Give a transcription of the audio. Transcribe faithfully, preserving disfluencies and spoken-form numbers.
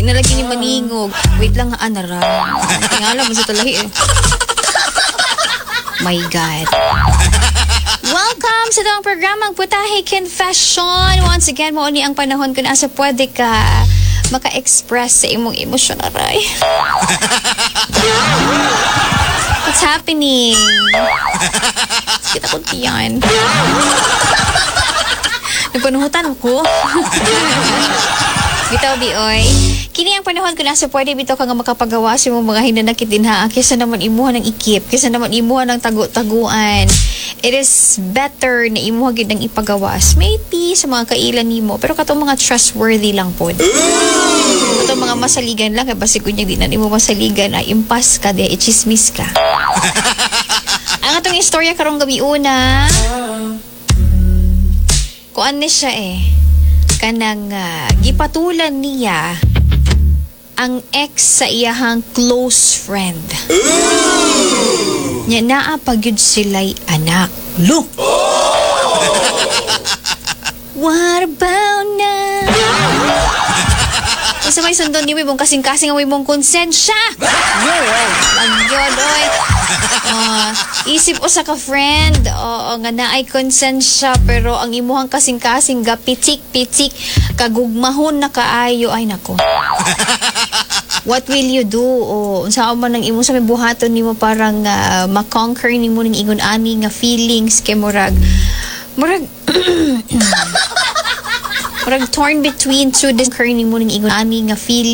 Di na lagi ni maningog. Wait lang, anara. Tingala mo sa talahi eh. My God. Welcome sa itong programang Putahe Confession. Once again, mo ni ang panahon kung asa pwede ka maka-express sa imong emosyon, aray. What's happening? Kita ko tiyan. Nagpanuhutan ko. Bitaw, Bioy. Kini ang panahon kung nasa pwede bitaw ka nga makapagawa sa mong mga hinanakit din ha. Kesa naman imuha ng ikip. Kesa naman imuha ng tagu-taguan. It is better na imuha gid ng ipagawas. Maybe sa mga kailan nimo. Pero katong mga trustworthy lang po. Katong mga masaligan lang. Kaya basi kunya di na nimo masaligan. Ay, impas ka. Di, ichismis ka. Ang atong istorya karong gabi una. Kuan ni siya eh. Kanang uh, gipatulan niya ang ex sa iyahang close friend. Nya naa pagyud sila'y anak. Lo! What about now? Isa may sundon ni mong kasing-kasing ang mong konsensya. No, magyod, oy. Uh, isip o sa ka-friend, oo, nga na ay konsensya, pero ang imuhang kasing-kasing gapitik-pitik, kagugmahon na kaayo, ay nako. What will you do? O, saan man ang imo sa may buhaton ni mo parang uh, makonquer ni mo ng ingon-ani nga feelings, kay murag, murag, murag torn between two, conquer ni mo ng ingon-ani nga feelings,